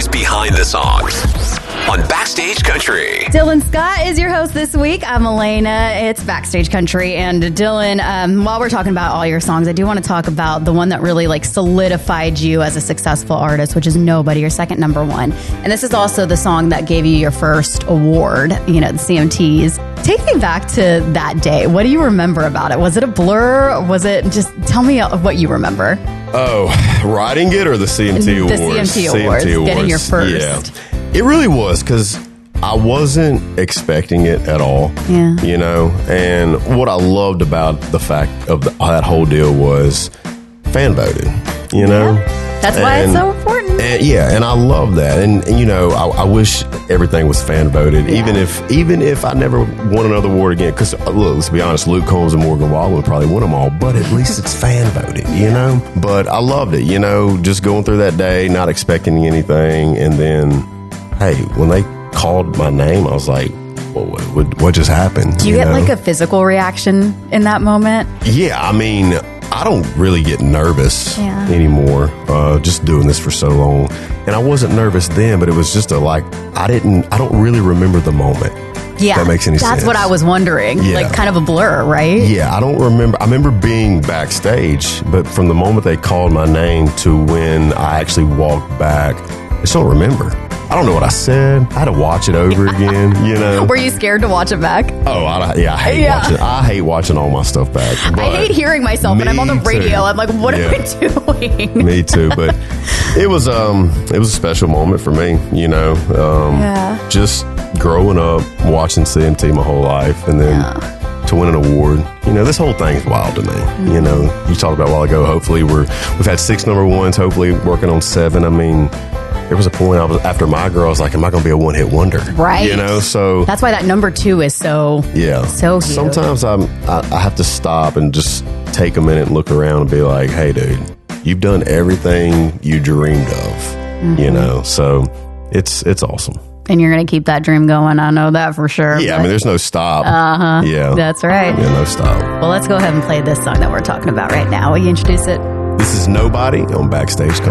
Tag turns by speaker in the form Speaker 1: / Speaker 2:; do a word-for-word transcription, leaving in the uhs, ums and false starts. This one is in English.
Speaker 1: stories behind the songs on Backstage Country.
Speaker 2: Dylan Scott is your host this week. I'm Elena. It's Backstage Country. And Dylan, um, while we're talking about all your songs, I do want to talk about the one that really like solidified you as a successful artist, which is Nobody, your second number one. And this is also the song that gave you your first award, you know, the C M Ts. Take me back to that day. What do you remember about it? Was it a blur? Was it just, tell me what you remember.
Speaker 3: Oh, writing it or the C M T Awards?
Speaker 2: The C M T Awards,
Speaker 3: C M T
Speaker 2: getting your first.
Speaker 3: Yeah. It really was because I wasn't expecting it at all.
Speaker 2: Yeah.
Speaker 3: You know, and what I loved about the fact of the, that whole deal was fan voted, you know?
Speaker 2: Yeah. That's why
Speaker 3: and,
Speaker 2: it's so important.
Speaker 3: And, yeah, and I love that. And, and you know, I, I wish everything was fan voted, yeah. even if even if I never won another award again. Because, look, let's be honest, Luke Combs and Morgan Wallen would probably win them all, but at least it's fan voted, you know? But I loved it, you know, just going through that day, not expecting anything. And then, hey, when they called my name, I was like, well, what, what, what just happened?
Speaker 2: Do you, you get
Speaker 3: know?
Speaker 2: like a physical reaction in that moment?
Speaker 3: Yeah, I mean, I don't really get nervous
Speaker 2: yeah.
Speaker 3: anymore, uh, just doing this for so long. And I wasn't nervous then, but it was just a like, I didn't, I don't really remember the moment.
Speaker 2: Yeah.
Speaker 3: If that makes any
Speaker 2: that's
Speaker 3: sense.
Speaker 2: That's what I was wondering.
Speaker 3: Yeah.
Speaker 2: Like kind of a blur, right?
Speaker 3: Yeah, I don't remember. I remember being backstage, but from the moment they called my name to when I actually walked back, I just don't remember. I don't know what I said. I had to watch it over
Speaker 2: yeah.
Speaker 3: again, you know.
Speaker 2: Were you scared to watch it back?
Speaker 3: Oh, I, yeah, I hate
Speaker 2: yeah.
Speaker 3: watching. I hate watching all my stuff back.
Speaker 2: I hate hearing myself when I'm on the radio.
Speaker 3: Too.
Speaker 2: I'm like, what
Speaker 3: yeah.
Speaker 2: am I doing?
Speaker 3: Me too, but it was um, it was a special moment for me, you know. Um,
Speaker 2: yeah.
Speaker 3: Just growing up, watching C M T my whole life, and then yeah. to win an award. You know, this whole thing's wild to me. Mm-hmm. You know, you talked about a while ago. Hopefully, we're we've had six number ones. Hopefully, working on seven. I mean. There was a point I was after My Girl, I was like, am I going to be a one hit wonder?
Speaker 2: Right.
Speaker 3: You know, so.
Speaker 2: That's why that number two is so,
Speaker 3: yeah.
Speaker 2: so huge.
Speaker 3: Sometimes I'm, I, I have to stop and just take a minute and look around and be like, hey, dude, you've done everything you dreamed of, mm-hmm. you know, so it's it's awesome.
Speaker 2: And you're going to keep that dream going. I know that for sure.
Speaker 3: Yeah, but, I mean, there's no stop.
Speaker 2: Uh-huh.
Speaker 3: Yeah.
Speaker 2: That's right.
Speaker 3: Yeah, no stop.
Speaker 2: Well, let's go ahead and play this song that we're talking about right now. Will you introduce it?
Speaker 3: This is Nobody on Backstage Country.